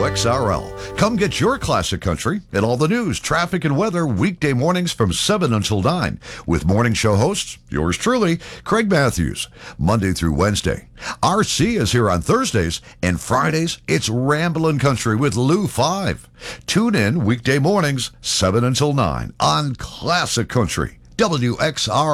WXRL. Come get your classic country and all the news, traffic, and weather weekday mornings from 7 until 9 with morning show hosts, yours truly, Craig Matthews, Monday through Wednesday. RC is here on Thursdays, and Fridays, it's Ramblin' Country with Lou 5. Tune in weekday mornings, 7 until 9 on Classic Country, WXRL.